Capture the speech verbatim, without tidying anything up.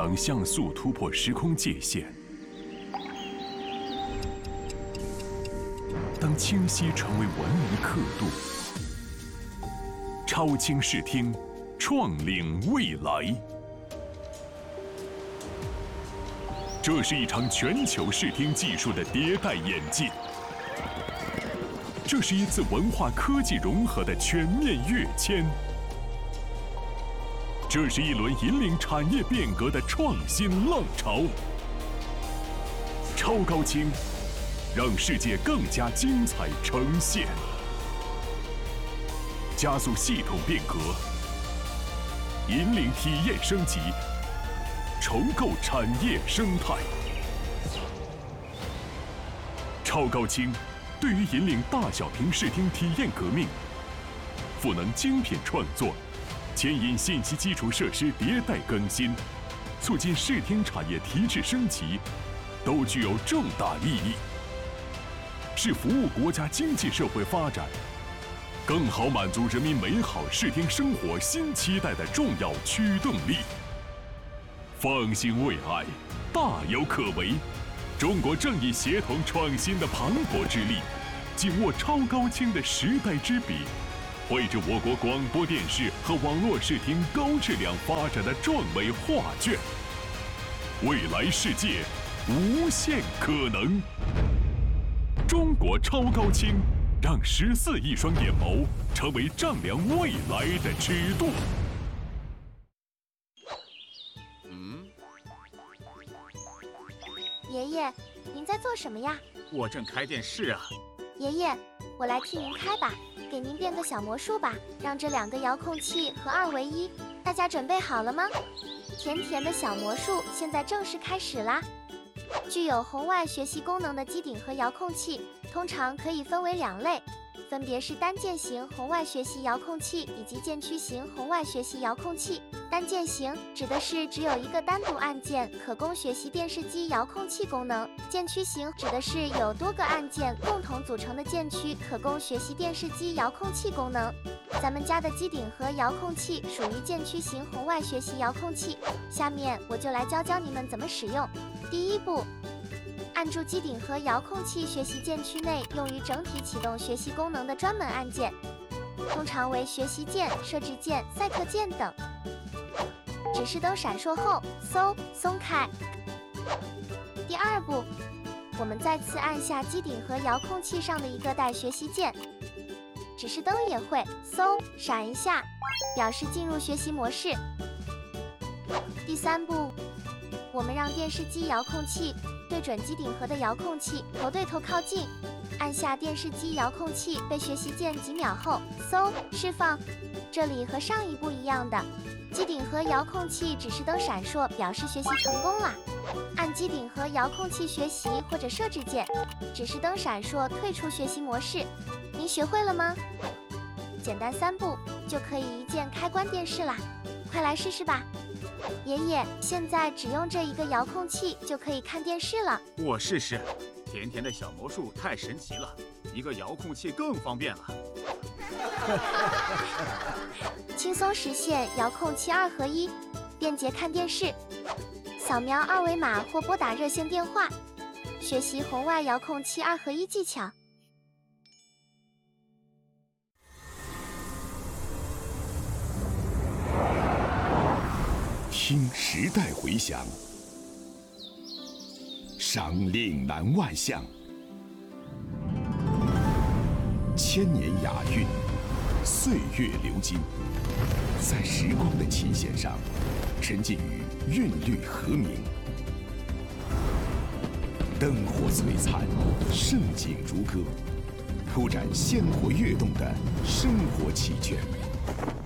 当像素突破时空界限，当清晰成为文明刻度，超清视听，创领未来。这是一场全球视听技术的迭代演进，这是一次文化科技融合的全面跃迁，这是一轮引领产业变革的创新浪潮。超高清，让世界更加精彩呈现，加速系统变革，引领体验升级，重构产业生态。超高清对于引领大小屏视听体验革命，赋能精品创作，牵引信息基础设施迭代更新，促进视听产业提质升级，都具有重大意义，是服务国家经济社会发展，更好满足人民美好视听生活新期待的重要驱动力。放心未来，大有可为。中国正以协同创新的磅礴之力，紧握超高清的时代之笔，绘制我国广播电视和网络视听高质量发展的壮美画卷。未来世界，无限可能。中国超高清，让十四亿双眼眸成为丈量未来的尺度。 嗯， 爷爷，您在做什么呀？ 我正开电视啊。 爷爷，我来替您开吧，给您变个小魔术吧，让这两个遥控器合二为一。大家准备好了吗？甜甜的小魔术现在正式开始啦！具有红外学习功能的机顶盒遥控器，通常可以分为两类，分别是单键型红外学习遥控器以及键区型红外学习遥控器。单键型指的是只有一个单独按键可供学习电视机遥控器功能，键区型指的是有多个按键共同组成的键区可供学习电视机遥控器功能。咱们家的机顶盒遥控器属于键区型红外学习遥控器，下面我就来教教你们怎么使用。第一步，按住机顶盒遥控器学习键区内用于整体启动学习功能的专门按键，通常为学习键、设置键、赛特键等。指示灯闪烁后，嗖松开。第二步，我们再次按下机顶盒遥控器上的一个带学习键，指示灯也会嗖闪一下，表示进入学习模式。第三步，我们让电视机遥控器对准机顶盒的遥控器头对头靠近，按下电视机遥控器被学习键几秒后，嗖释放。这里和上一步一样的。机顶盒遥控器指示灯闪烁，表示学习成功啦。按机顶盒遥控器学习或者设置键，指示灯闪烁，退出学习模式。您学会了吗？简单三步就可以一键开关电视啦，快来试试吧。爷爷，现在只用这一个遥控器就可以看电视了。 我试试。甜甜的小魔术太神奇了，一个遥控器更方便了。 轻松实现遥控器二合一，便捷看电视。扫描二维码或拨打热线电话，学习红外遥控器二合一技巧。 听时代回响，赏岭南万象，千年雅韵，岁月流金，在时光的琴弦上沉浸于韵律和鸣，灯火璀璨，盛景如歌，铺展鲜活跃动的生活奇卷。